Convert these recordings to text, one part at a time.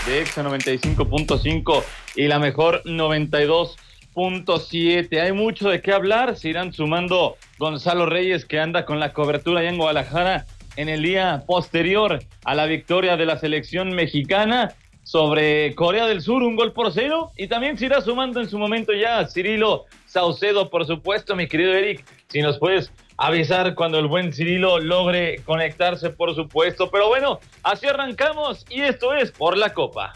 de Exa 95.5 y la mejor 92.7. Hay mucho de qué hablar. Se irán sumando Gonzalo Reyes, que anda con la cobertura allá en Guadalajara en el día posterior a la victoria de la selección mexicana sobre Corea del Sur, 1-0, y también se irá sumando en su momento ya Cirilo Saucedo, por supuesto, mi querido Eric, si nos puedes avisar cuando el buen Cirilo logre conectarse, por supuesto. Pero bueno, así arrancamos y esto es Por la Copa.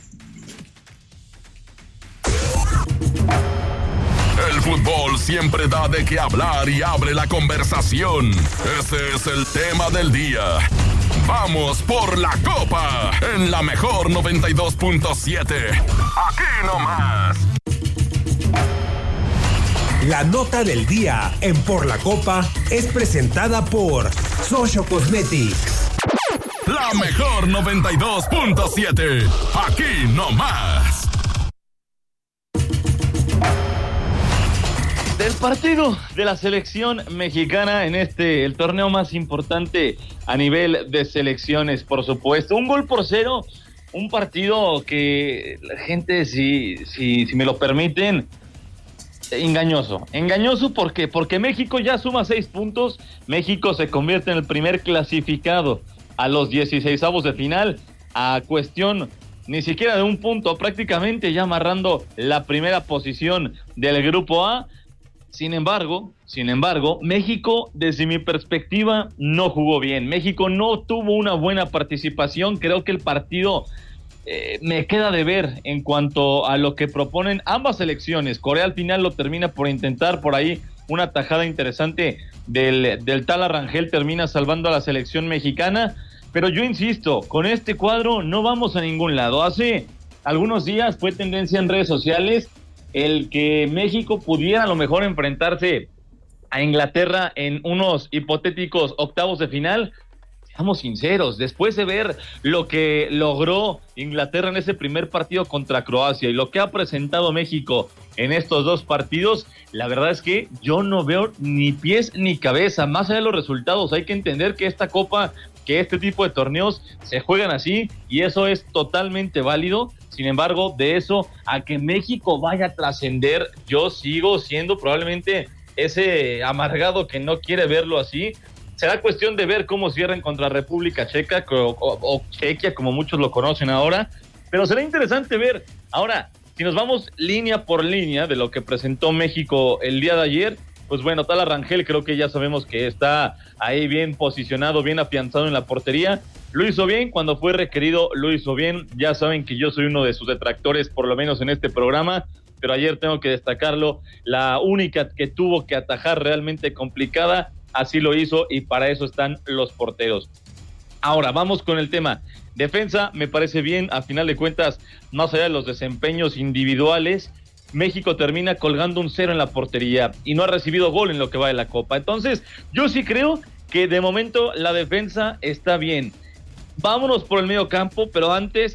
El fútbol siempre da de qué hablar y abre la conversación. Ese es el tema del día. Vamos por la Copa en la mejor 92.7. Aquí nomás. La nota del día en Por la Copa es presentada por Socio Cosmetics. La mejor 92.7. Aquí nomás. Del partido de la selección mexicana en el torneo más importante a nivel de selecciones, por supuesto. 1-0, un partido que la gente, si me lo permiten, engañoso. Engañoso porque México ya suma 6 puntos. México se convierte en el primer clasificado a los 16avos de final, a cuestión ni siquiera de un punto, prácticamente ya amarrando la primera posición del grupo A. Sin embargo, México, desde mi perspectiva, no jugó bien. México no tuvo una buena participación. Creo que el partido me queda de ver en cuanto a lo que proponen ambas selecciones. Corea al final lo termina por intentar, por ahí una tajada interesante del Tala Rangel termina salvando a la selección mexicana. Pero yo insisto, con este cuadro no vamos a ningún lado. Hace algunos días fue tendencia en redes sociales el que México pudiera a lo mejor enfrentarse a Inglaterra en unos hipotéticos octavos de final. Seamos sinceros, después de ver lo que logró Inglaterra en ese primer partido contra Croacia y lo que ha presentado México en estos dos partidos, la verdad es que yo no veo ni pies ni cabeza. Más allá de los resultados, hay que entender que esta Copa, que este tipo de torneos se juegan así y eso es totalmente válido. Sin embargo, de eso a que México vaya a trascender, yo sigo siendo probablemente ese amargado que no quiere verlo así. Será cuestión de ver cómo cierran contra República Checa o Chequia, como muchos lo conocen ahora, pero será interesante ver. Ahora, si nos vamos línea por línea de lo que presentó México el día de ayer, pues bueno, Tala Rangel creo que ya sabemos que está ahí bien posicionado, bien afianzado en la portería. Lo hizo bien, cuando fue requerido lo hizo bien. Ya saben que yo soy uno de sus detractores, por lo menos en este programa, pero ayer tengo que destacarlo. La única que tuvo que atajar realmente complicada, así lo hizo y para eso están los porteros. Ahora, vamos con el tema. Defensa, me parece bien, a final de cuentas, más allá de los desempeños individuales, México termina colgando un 0 en la portería y no ha recibido gol en lo que va de la Copa. Entonces, yo sí creo que de momento la defensa está bien. Vámonos por el medio campo, pero antes,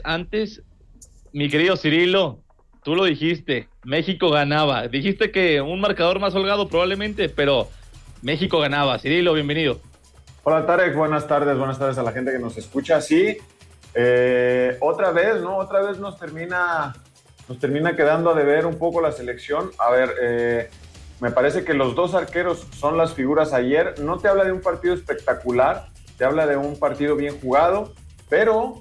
mi querido Cirilo, tú lo dijiste, México ganaba. Dijiste que un marcador más holgado probablemente, pero México ganaba. Cirilo, bienvenido. Hola Tarek, buenas tardes a la gente que nos escucha. Sí, otra vez nos termina quedando a deber un poco la selección. A ver, me parece que los dos arqueros son las figuras ayer. No te habla de un partido espectacular, te habla de un partido bien jugado, pero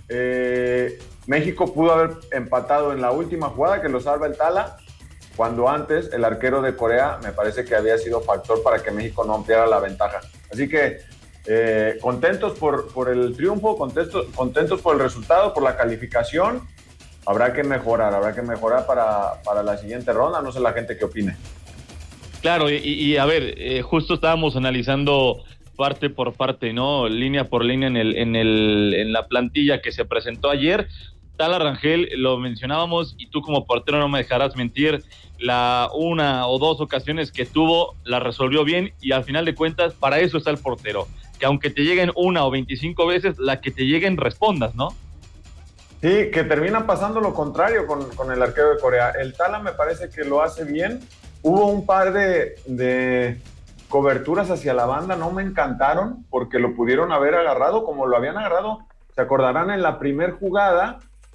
México pudo haber empatado en la última jugada que lo salva el Tala, cuando antes el arquero de Corea me parece que había sido factor para que México no ampliara la ventaja. Así que contentos por el triunfo, contentos por el resultado, por la calificación. Habrá que mejorar para la siguiente ronda. No sé la gente qué opine. Claro, y a ver, justo estábamos analizando parte por parte, ¿no? Línea por línea en la plantilla que se presentó ayer. Tala Rangel, lo mencionábamos, y tú como portero no me dejarás mentir, la una o dos ocasiones que tuvo, la resolvió bien, y al final de cuentas, para eso está el portero, que aunque te lleguen una o 25 veces, la que te lleguen respondas, ¿no? Sí, que termina pasando lo contrario con el arquero de Corea. El Tala me parece que lo hace bien. Hubo un par de coberturas hacia la banda, no me encantaron, porque lo pudieron haber agarrado como lo habían agarrado. Se acordarán en la primer jugada,